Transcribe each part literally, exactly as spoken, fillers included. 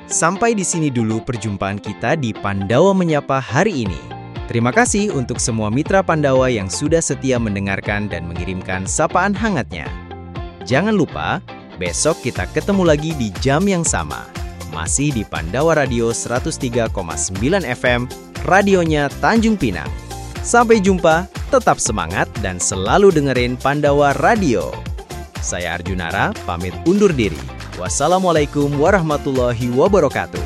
Sampai di sini dulu perjumpaan kita di Pandawa Menyapa hari ini. Terima kasih untuk semua mitra Pandawa yang sudah setia mendengarkan dan mengirimkan sapaan hangatnya. Jangan lupa, besok kita ketemu lagi di jam yang sama. Masih di Pandawa Radio seratus tiga koma sembilan F M, radionya Tanjung Pinang. Sampai jumpa, tetap semangat dan selalu dengerin Pandawa Radio. Saya Arjunara, pamit undur diri. Wassalamualaikum warahmatullahi wabarakatuh.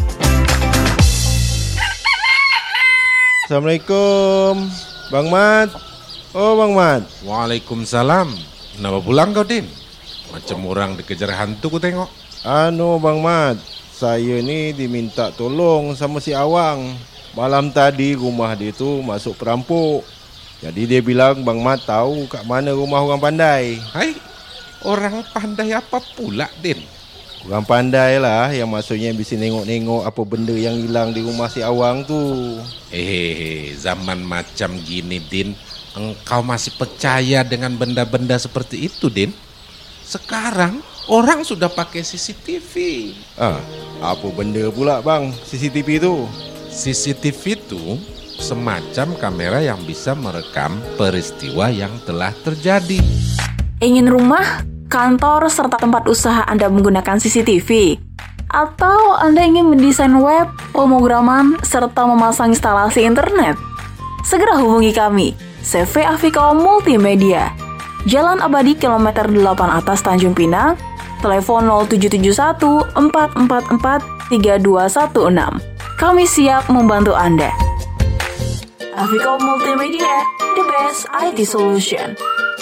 Assalamualaikum, Bang Mat. Oh, Bang Mat. Waalaikumsalam. Kenapa pulang kau, Din? Macam orang dikejar hantu ku tengok. Anu, Bang Mat, saya ni diminta tolong sama si Awang. Malam tadi rumah dia tu masuk perampok. Jadi dia bilang Bang Mat tahu kat mana rumah orang pandai. Hai, orang pandai apa pula, Din? Orang pandai lah, yang maksudnya bisa nengok-nengok apa benda yang hilang di rumah si Awang tu. Eh, zaman macam gini, Din, engkau masih percaya dengan benda-benda seperti itu, Din? Sekarang orang sudah pakai C C T V. Ah, apa benda pula bang C C T V tu? C C T V itu semacam kamera yang bisa merekam peristiwa yang telah terjadi. Ingin rumah, kantor, serta tempat usaha Anda menggunakan C C T V? Atau Anda ingin mendesain web, pemrograman, serta memasang instalasi internet? Segera hubungi kami, C V Afiko Multimedia, Jalan Abadi kilometer delapan atas Tanjung Pinang, telepon nol tujuh tujuh satu empat empat empat tiga dua satu enam. Kami siap membantu Anda. Afiko Multimedia, the best I T solution.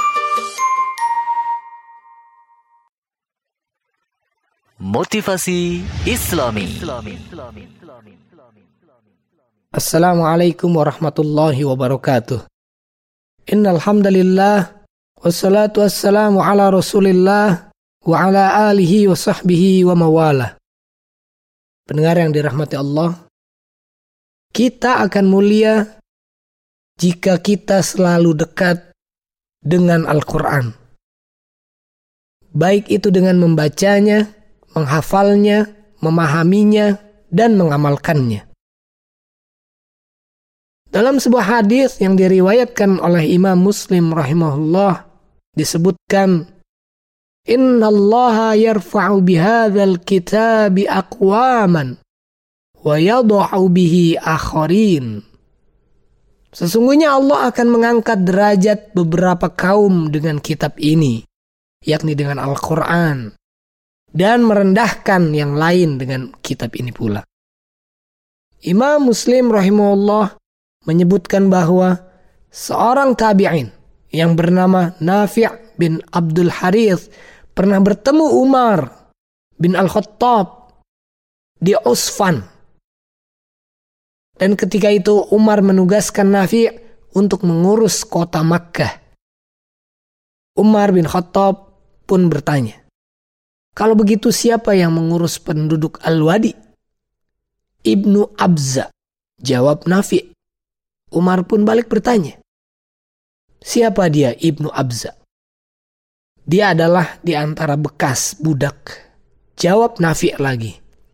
Motivasi Islami. Assalamualaikum warahmatullahi wabarakatuh. Innal hamdalillah wassalatu wassalamu ala Rasulillah wa ala alihi wa sahbihi wa mawalah. Pendengar yang dirahmati Allah, kita akan mulia jika kita selalu dekat dengan Al-Quran. Baik itu dengan membacanya, menghafalnya, memahaminya, dan mengamalkannya. Dalam sebuah hadis yang diriwayatkan oleh Imam Muslim rahimahullah disebutkan, Innallaha yarfa'u bihadzal kitabi aqwaman wa yadha'u bihi akharin. Sesungguhnya Allah akan mengangkat derajat beberapa kaum dengan kitab ini, yakni dengan Al-Quran, dan merendahkan yang lain dengan kitab ini pula. Imam Muslim rahimahullah menyebutkan bahwa seorang tabi'in yang bernama Nafi' bin Abdul Harith pernah bertemu Umar bin Al-Khattab di Usfan. Dan ketika itu Umar menugaskan Nafi' untuk mengurus kota Makkah. Umar bin Khattab pun bertanya, kalau begitu siapa yang mengurus penduduk Al-Wadi? Ibnu Abza, jawab Nafi'. Umar pun balik bertanya, siapa dia Ibnu Abza? Dia adalah di antara bekas budak, jawab Nafi' lagi.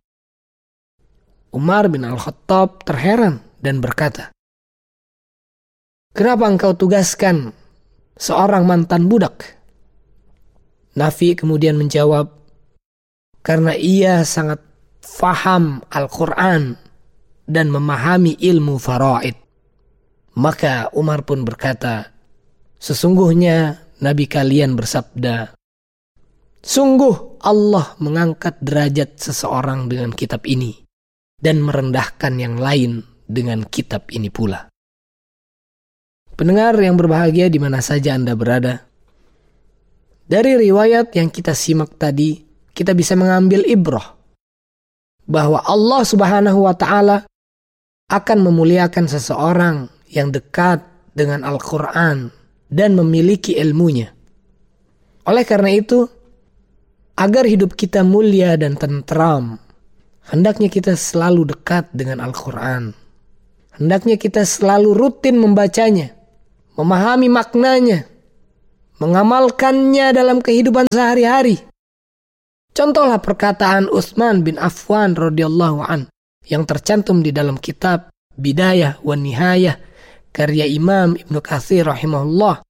Umar bin Al-Khattab terheran dan berkata, kenapa engkau tugaskan seorang mantan budak? Nafi' kemudian menjawab, karena ia sangat faham Al-Quran dan memahami ilmu faraid. Maka Umar pun berkata, sesungguhnya Nabi kalian bersabda, sungguh Allah mengangkat derajat seseorang dengan kitab ini dan merendahkan yang lain dengan kitab ini pula. Pendengar yang berbahagia di mana saja Anda berada, dari riwayat yang kita simak tadi, kita bisa mengambil ibrah bahwa Allah Subhanahu wa Ta'ala akan memuliakan seseorang yang dekat dengan Al-Quran dan memiliki ilmunya. Oleh karena itu, agar hidup kita mulia dan tentram, hendaknya kita selalu dekat dengan Al-Quran. Hendaknya kita selalu rutin membacanya, memahami maknanya, mengamalkannya dalam kehidupan sehari-hari. Contohlah perkataan Utsman bin Affan radhiyallahu an yang tercantum di dalam kitab Bidayah wa Nihayah karya Imam Ibnu Katsir rahimahullah.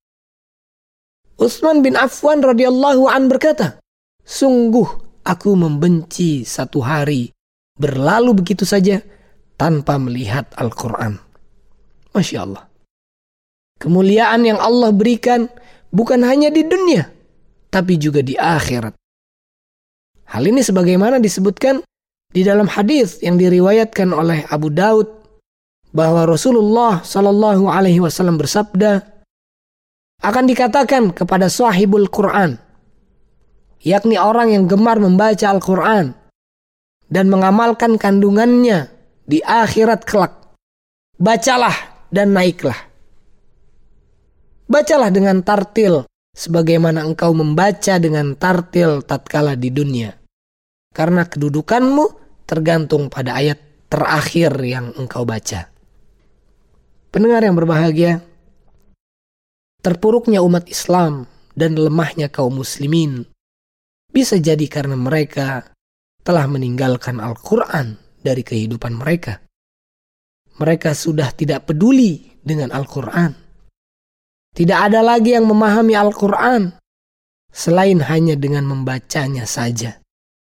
Utsman bin Affan radhiyallahu an berkata, "Sungguh aku membenci satu hari berlalu begitu saja tanpa melihat Al-Quran." Masya Allah. Kemuliaan yang Allah berikan bukan hanya di dunia, tapi juga di akhirat. Hal ini sebagaimana disebutkan di dalam hadis yang diriwayatkan oleh Abu Daud bahwa Rasulullah Shallallahu Alaihi Wasallam bersabda, akan dikatakan kepada sahibul Quran, yakni orang yang gemar membaca Al-Quran dan mengamalkan kandungannya di akhirat kelak, bacalah dan naiklah. Bacalah dengan tartil sebagaimana engkau membaca dengan tartil tatkala di dunia. Karena kedudukanmu tergantung pada ayat terakhir yang engkau baca. Pendengar yang berbahagia, terpuruknya umat Islam dan lemahnya kaum muslimin bisa jadi karena mereka telah meninggalkan Al-Quran dari kehidupan mereka. Mereka sudah tidak peduli dengan Al-Quran. Tidak ada lagi yang memahami Al-Quran selain hanya dengan membacanya saja.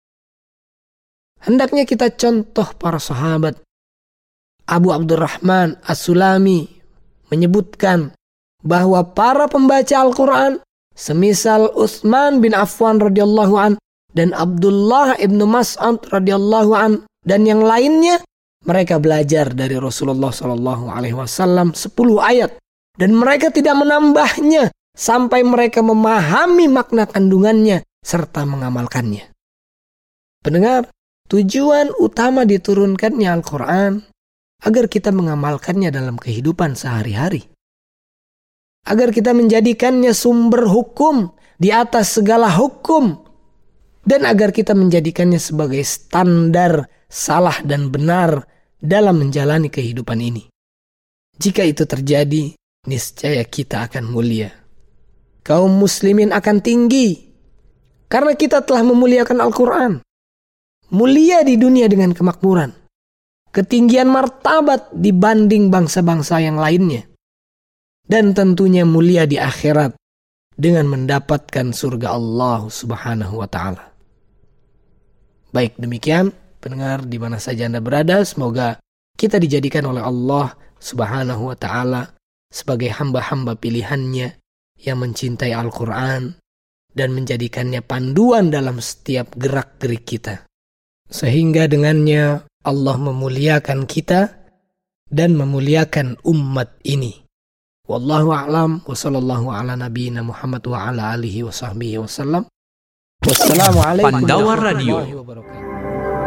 Hendaknya kita contoh para sahabat. Abu Abdurrahman As-Sulami menyebutkan bahwa para pembaca Al-Quran semisal Utsman bin Affan radhiyallahu an dan Abdullah ibnu Mas'ud radhiyallahu an dan yang lainnya, mereka belajar dari Rasulullah Shallallahu Alaihi Wasallam sepuluh ayat dan mereka tidak menambahnya sampai mereka memahami makna kandungannya serta mengamalkannya. Pendengar, tujuan utama diturunkannya Al-Quran agar kita mengamalkannya dalam kehidupan sehari-hari. Agar kita menjadikannya sumber hukum di atas segala hukum. Dan agar kita menjadikannya sebagai standar salah dan benar dalam menjalani kehidupan ini. Jika itu terjadi, niscaya kita akan mulia. Kaum muslimin akan tinggi. Karena kita telah memuliakan Al-Quran. Mulia di dunia dengan kemakmuran. Ketinggian martabat dibanding bangsa-bangsa yang lainnya. Dan tentunya mulia di akhirat dengan mendapatkan surga Allah Subhanahu wa Ta'ala. Baik, demikian pendengar di mana saja Anda berada, semoga kita dijadikan oleh Allah Subhanahu wa Ta'ala sebagai hamba-hamba pilihannya yang mencintai Al-Quran dan menjadikannya panduan dalam setiap gerak-gerik kita. Sehingga dengannya Allah memuliakan kita dan memuliakan umat ini. Wallahu a'lam wa sallallahu ala nabiyyina Muhammad wa ala alihi wa sahbihi wa sallam. Wassalamualaikum Pandawa warahmatullahi Radio. wabarakatuh.